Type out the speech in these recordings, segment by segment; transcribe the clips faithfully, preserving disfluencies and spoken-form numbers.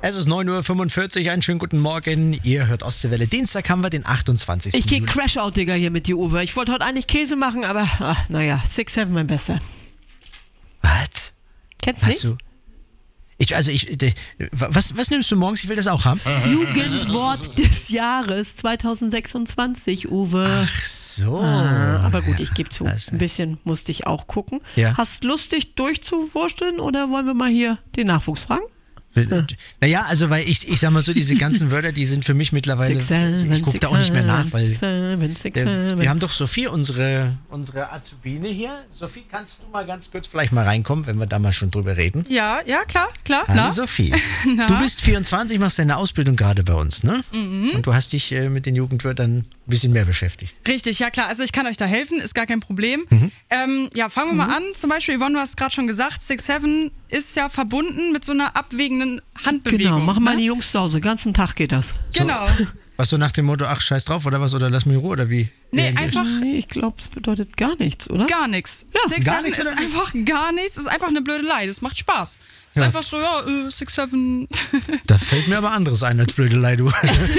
Es ist neun Uhr fünfundvierzig, einen schönen guten Morgen. Ihr hört Ostseewelle. Dienstag haben wir den achtundzwanzigsten Ich gehe Juli. Crash-Out, Digga, hier mit dir, Uwe. Ich wollte heute eigentlich Käse machen, aber ach, naja, six seven mein Bester. Was? Kennst du Hast nicht? du? Ich, also ich, de, was, was nimmst du morgens? Ich will das auch haben. Jugendwort des Jahres zweitausendsechsundzwanzig, Uwe. Ach so. Ah, aber gut, ich gebe zu, Das ist ein bisschen musste ich auch gucken. Ja. Hast Lust, dich durchzuwursteln oder wollen wir mal hier den Nachwuchs fragen? Naja, also weil ich, ich sag mal so, diese ganzen Wörter, die sind für mich mittlerweile, Six, seven, ich gucke da auch nicht mehr nach, weil six, seven, six, äh, seven. wir haben doch Sophie, unsere, unsere Azubine hier. Sophie, kannst du mal ganz kurz vielleicht mal reinkommen, wenn wir da mal schon drüber reden? Ja, ja, klar, klar. Hallo Na? Sophie, du bist vierundzwanzig, machst deine Ausbildung gerade bei uns, ne? Mhm. Und du hast dich äh, mit den Jugendwörtern ein bisschen mehr beschäftigt. Richtig, ja klar. Also ich kann euch da helfen, ist gar kein Problem. Mhm. Ähm, ja, fangen wir mal an. Zum Beispiel, Yvonne, du hast gerade schon gesagt, six seven ist ja verbunden mit so einer abwägenden Handbewegung. Genau, machen meine ne? Jungs zu Hause, den ganzen Tag geht das. Genau. Was so nach dem Motto, ach scheiß drauf oder was, oder lass mich in Ruhe oder wie? Nee, Reagierst einfach Nee, ich glaube, es bedeutet gar nichts, oder? gar nichts. Ja, six gar seven nichts, ist oder wie? einfach gar nichts, ist einfach eine Blödelei. Das macht Spaß. Ist Ja. einfach so, ja, äh, six seven. Da fällt mir aber anderes ein als Blödelei, du.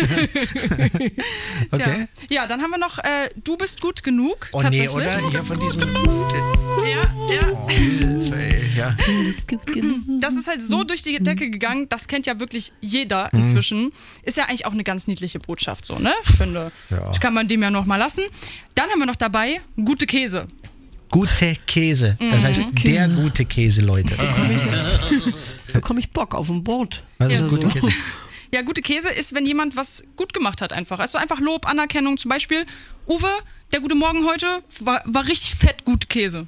Tja. Okay. Ja, dann haben wir noch, äh, du bist gut genug. Oh nee, tatsächlich. oder? Hier von diesem... Ja, ja. Oh, Hilfe, ey. Ja. Das ist halt so durch die Decke gegangen, das kennt ja wirklich jeder inzwischen. Ist ja eigentlich auch eine ganz niedliche Botschaft so, ne? Ich finde, Ja. das kann man dem ja noch mal lassen. Dann haben wir noch dabei gute Käse. Gute Käse. Das heißt, der gute Käse, Leute. Bekomme ich Bock auf ein Boot. Was ist Ja, gute so. Käse? Ja, gute Käse ist, wenn jemand was gut gemacht hat einfach. Also einfach Lob, Anerkennung. Zum Beispiel, Uwe, der gute Morgen heute war, war richtig fett gut Käse.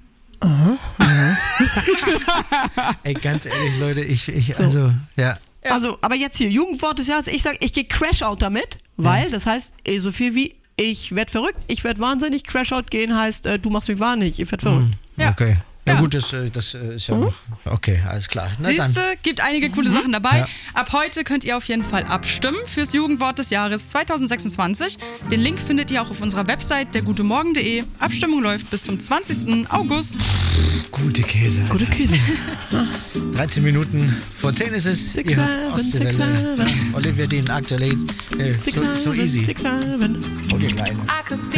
Ey, ganz ehrlich, Leute, ich, ich also, ja. Ja. Also, aber jetzt hier, Jugendwort des Jahres, ich sage, ich gehe Crash-Out damit, weil das heißt eh so viel wie, ich werd verrückt, ich werd wahnsinnig, Crash-Out gehen heißt, äh, du machst mich wahnsinnig, ich werd verrückt. Ja. Okay. Ja, Ja. gut, das, äh, das äh, ist ja noch. Okay, alles klar. Na dann. Siehste, gibt einige coole Sachen dabei. Ja. Ab heute könnt ihr auf jeden Fall abstimmen fürs Jugendwort des Jahres zweitausendsechsundzwanzig. Den Link findet ihr auch auf unserer Website dergutemorgen punkt de. Abstimmung läuft bis zum zwanzigsten August. Gute Käse. Gute Käse. dreizehn Minuten vor zehn ist es. Six Ihr hört seven, Ostseewelle. six seven. Ja, Olivia Dean, aktuell. Äh, Six so, so seven, easy. six seven. Oh, die Kleine. I could be